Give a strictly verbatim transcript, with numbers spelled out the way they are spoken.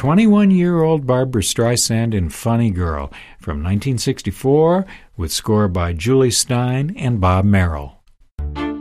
twenty-one-year-old Barbra Streisand in Funny Girl from nineteen sixty-four with score by Julie Stein and Bob Merrill.